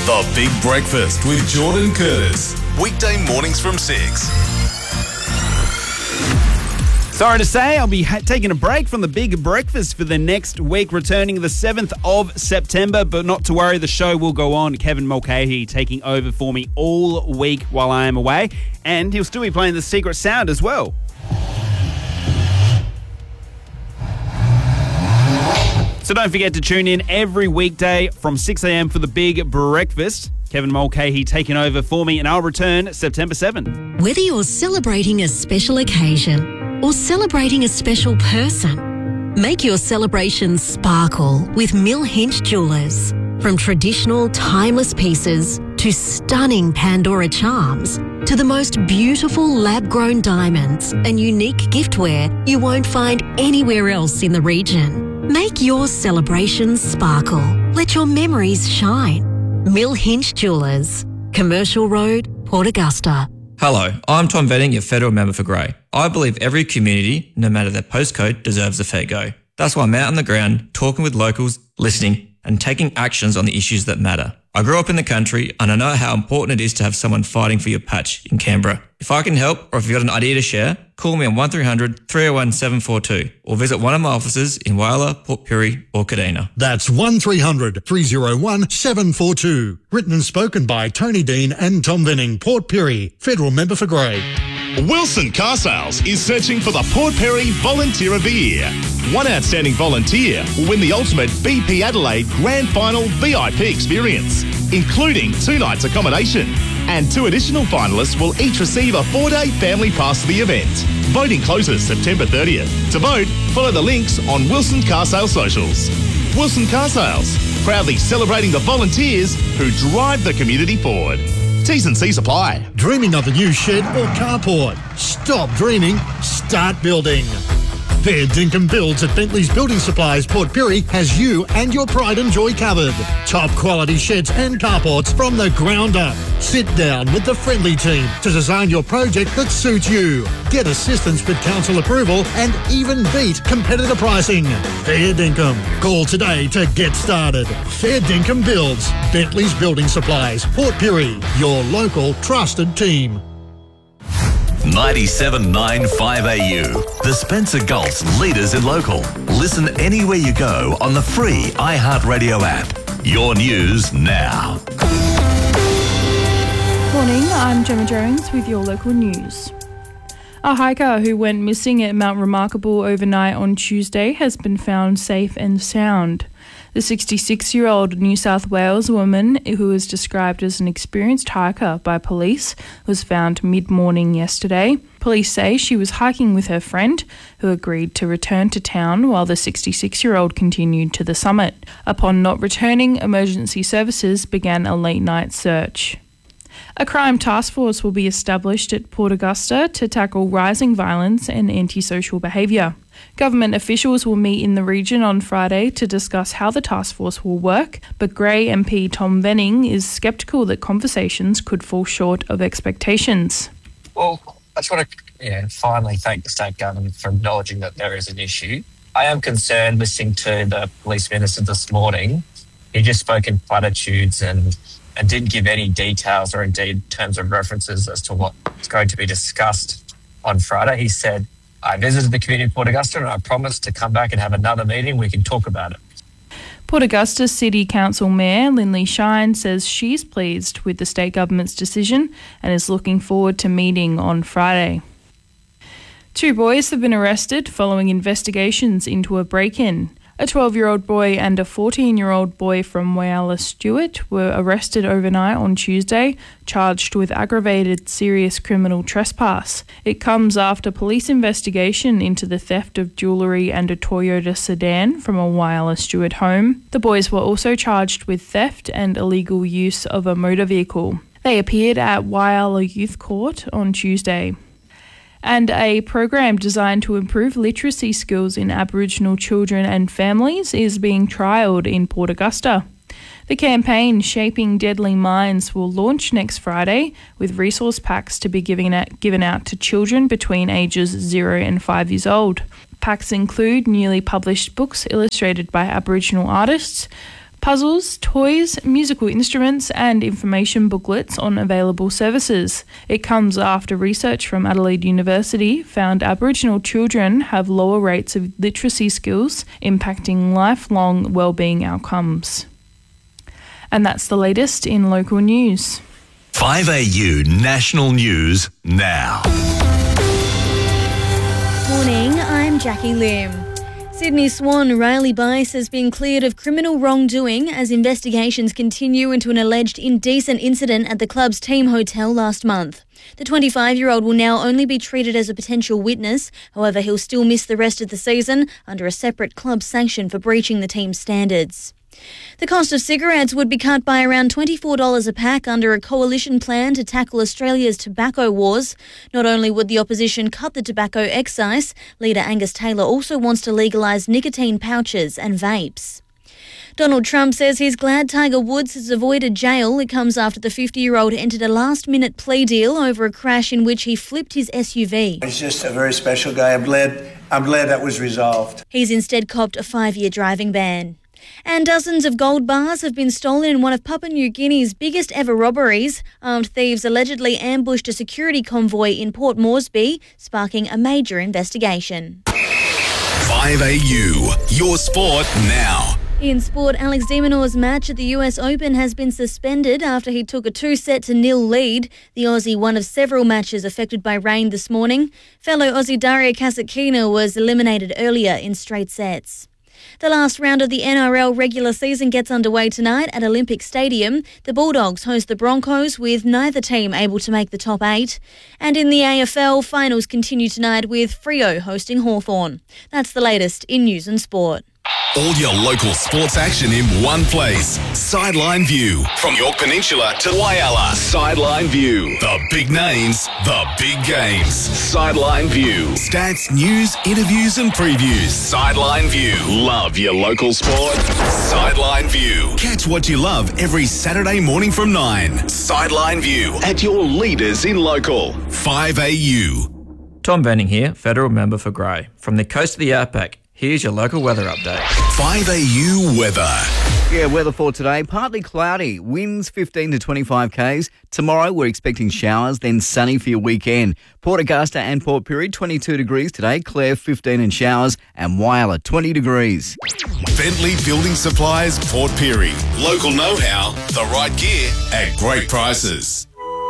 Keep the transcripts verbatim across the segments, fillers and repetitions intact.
The Big Breakfast with Jordan Curtis. Weekday mornings from six. Sorry to say, I'll be ha- taking a break from the Big Breakfast for the next week, returning the seventh of September. But not to worry, the show will go on. Kevin Mulcahy taking over for me all week while I am away. And he'll still be playing the Secret Sound as well. So don't forget to tune in every weekday from six a.m. for the Big Breakfast. Kevin Mulcahy taking over for me, and I'll return September seventh. Whether you're celebrating a special occasion or celebrating a special person, make your celebrations sparkle with Mill Hinch Jewelers. From traditional, timeless pieces to stunning Pandora charms to the most beautiful lab-grown diamonds and unique giftware you won't find anywhere else in the region. Make your celebrations sparkle. Let your memories shine. Mill Hinch Jewelers, Commercial Road, Port Augusta. Hello, I'm Tom Venning, your federal member for Grey. I believe every community, no matter their postcode, deserves a fair go. That's why I'm out on the ground, talking with locals, listening, and taking actions on the issues that matter. I grew up in the country and I know how important it is to have someone fighting for your patch in Canberra. If I can help, or if you've got an idea to share, call me on one three hundred, three oh one, seven four two or visit one of my offices in Whyalla, Port Pirie or Kadina. That's one three hundred, three oh one, seven four two. Written and spoken by Tony Dean and Tom Venning, Port Pirie, federal member for Grey. Wilson Car Sales is searching for the Port Pirie Volunteer of the Year. One outstanding volunteer will win the ultimate B P Adelaide Grand Final V I P experience, including two nights accommodation. And two additional finalists will each receive a four-day family pass to the event. Voting closes September thirtieth. To vote, follow the links on Wilson Car Sales socials. Wilson Car Sales, proudly celebrating the volunteers who drive the community forward. T's and C's apply. Dreaming of a new shed or carport? Stop dreaming, start building. Fair Dinkum Builds at Bentley's Building Supplies, Port Pirie has you and your pride and joy covered. Top quality sheds and carports from the ground up. Sit down with the friendly team to design your project that suits you. Get assistance with council approval and even beat competitor pricing. Fair Dinkum. Call today to get started. Fair Dinkum Builds, Bentley's Building Supplies, Port Pirie, your local trusted team. ninety-seven point nine five A U, the Spencer Gulf's leaders in local. Listen anywhere you go on the free iHeartRadio app. Your news now. Morning, I'm Gemma Jones with your local news. A hiker who went missing at Mount Remarkable overnight on Tuesday has been found safe and sound. The sixty-six-year-old New South Wales woman, who was described as an experienced hiker by police, was found mid-morning yesterday. Police say she was hiking with her friend, who agreed to return to town while the sixty-six-year-old continued to the summit. Upon not returning, emergency services began a late-night search. A crime task force will be established at Port Augusta to tackle rising violence and antisocial behaviour. Government officials will meet in the region on Friday to discuss how the task force will work, but Grey M P Tom Venning is sceptical that conversations could fall short of expectations. Well, I just want to yeah, finally thank the state government for acknowledging that there is an issue. I am concerned listening to the police minister this morning. He just spoke in platitudes and and didn't give any details or indeed terms of references as to what's going to be discussed on Friday. He said, I visited the community of Port Augusta and I promised to come back and have another meeting. We can talk about it. Port Augusta City Council Mayor Lindley Shine says she's pleased with the state government's decision and is looking forward to meeting on Friday. Two boys have been arrested following investigations into a break-in. A twelve-year-old boy and a fourteen-year-old boy from Whyalla Stewart were arrested overnight on Tuesday, charged with aggravated serious criminal trespass. It comes after police investigation into the theft of jewellery and a Toyota sedan from a Whyalla Stewart home. The boys were also charged with theft and illegal use of a motor vehicle. They appeared at Whyalla Youth Court on Tuesday. And a program designed to improve literacy skills in Aboriginal children and families is being trialled in Port Augusta. The campaign Shaping Deadly Minds will launch next Friday, with resource packs to be given out, given out to children between ages zero and five years old. Packs include newly published books illustrated by Aboriginal artists, puzzles, toys, musical instruments and information booklets on available services. It comes after research from Adelaide University found Aboriginal children have lower rates of literacy skills, impacting lifelong wellbeing outcomes. And that's the latest in local news. five A U National News now. Morning, I'm Jackie Lim. Sydney Swan Rayleigh Bice has been cleared of criminal wrongdoing as investigations continue into an alleged indecent incident at the club's team hotel last month. The twenty-five-year-old will now only be treated as a potential witness. However, he'll still miss the rest of the season under a separate club sanction for breaching the team's standards. The cost of cigarettes would be cut by around twenty-four dollars a pack under a coalition plan to tackle Australia's tobacco wars. Not only would the opposition cut the tobacco excise, leader Angus Taylor also wants to legalise nicotine pouches and vapes. Donald Trump says he's glad Tiger Woods has avoided jail. It comes after the fifty-year-old entered a last-minute plea deal over a crash in which he flipped his S U V. He's just a very special guy. I'm glad, I'm glad that was resolved. He's instead copped a five-year driving ban. And dozens of gold bars have been stolen in one of Papua New Guinea's biggest ever robberies. Armed thieves allegedly ambushed a security convoy in Port Moresby, sparking a major investigation. five A U, your sport now. In sport, Alex de Minaur's match at the U S Open has been suspended after he took a two-set to nil lead. The Aussie, one of several matches affected by rain this morning. Fellow Aussie Daria Kasatkina was eliminated earlier in straight sets. The last round of the N R L regular season gets underway tonight at Olympic Stadium. The Bulldogs host the Broncos, with neither team able to make the top eight. And in the A F L, finals continue tonight with Freo hosting Hawthorn. That's the latest in news and sport. All your local sports action in one place. Sideline View. From York Peninsula to Whyalla. Sideline View. The big names, the big games. Sideline View. Stats, news, interviews and previews. Sideline View. Love your local sport? Sideline View. Catch what you love every Saturday morning from nine. Sideline View. At your leaders in local. five A U. Tom Benning here, Federal Member for Grey. From the coast of the Outback, here's your local weather update. five A U weather. Yeah, weather for today, partly cloudy, winds fifteen to twenty-five kays. Tomorrow we're expecting showers, then sunny for your weekend. Port Augusta and Port Pirie, twenty-two degrees today. Clare, fifteen and showers. And Whyalla, twenty degrees. Bentley Building Supplies, Port Pirie. Local know-how, the right gear at great prices.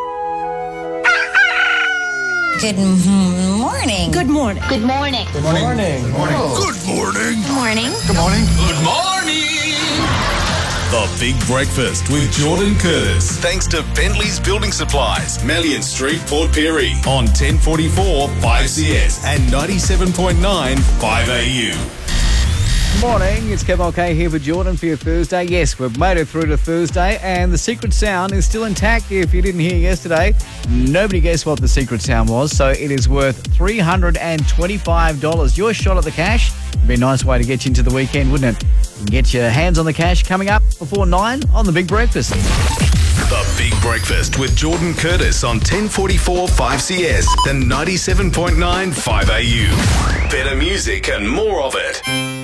Good morning. Good morning. Good morning. Good morning. Good morning. Good morning. Good morning. Good morning. Good morning. The Big Breakfast with Jordan Curtis. Thanks to Bentley's Building Supplies, Melian Street, Port Pirie. On ten forty-four five C S and ninety-seven point nine five A U. Morning, it's Kev Mulcahy here for Jordan for your Thursday. Yes, we've made it through to Thursday and the secret sound is still intact. If you didn't hear yesterday, nobody guessed what the secret sound was, so it is worth three hundred twenty-five dollars. Your shot at the cash would be a nice way to get you into the weekend, wouldn't it? You can get your hands on the cash coming up before nine on The Big Breakfast. The Big Breakfast with Jordan Curtis on ten forty-four five C S and ninety-seven point nine five A U. Better music and more of it.